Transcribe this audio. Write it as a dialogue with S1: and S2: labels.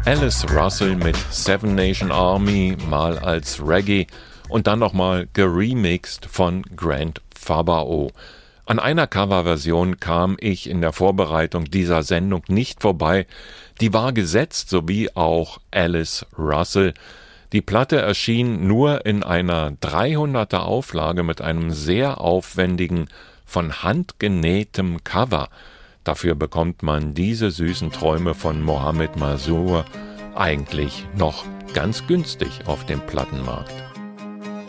S1: Alice Russell mit Seven Nation Army, mal als Reggae und dann nochmal geremixed von Grant Fabao. An einer Coverversion kam ich in der Vorbereitung dieser Sendung nicht vorbei. Die war gesetzt, sowie auch Alice Russell. Die Platte erschien nur in einer 300er Auflage mit einem sehr aufwendigen, von Hand genähtem Cover. Dafür bekommt man diese süßen Träume von Mohamed Masur eigentlich noch ganz günstig auf dem Plattenmarkt.